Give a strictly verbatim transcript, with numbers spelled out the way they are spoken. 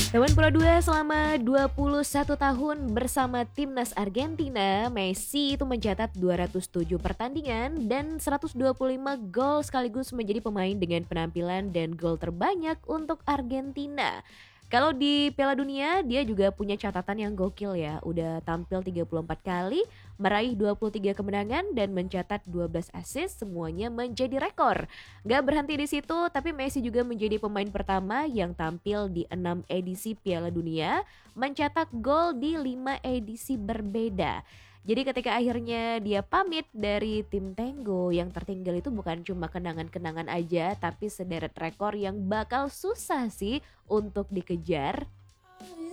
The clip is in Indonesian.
Teman Pro dua selama dua puluh satu tahun bersama timnas Argentina, Messi itu mencatat dua ratus tujuh pertandingan dan seratus dua puluh lima gol sekaligus menjadi pemain dengan penampilan dan gol terbanyak untuk Argentina. Kalau di Piala Dunia, dia juga punya catatan yang gokil ya. Udah tampil tiga puluh empat kali, meraih dua puluh tiga kemenangan dan mencatat dua belas assist, semuanya menjadi rekor. Gak berhenti di situ, tapi Messi juga menjadi pemain pertama yang tampil di enam edisi Piala Dunia, mencetak gol di lima edisi berbeda. Jadi ketika akhirnya dia pamit dari tim Tenggo, yang tertinggal itu bukan cuma kenangan-kenangan aja, tapi sederet rekor yang bakal susah sih untuk dikejar.